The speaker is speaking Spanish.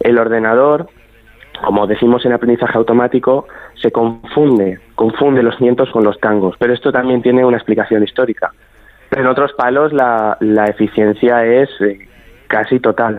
el ordenador, como decimos en aprendizaje automático, se confunde los cientos con los tangos, pero esto también tiene una explicación histórica. Pero en otros palos la eficiencia es casi total.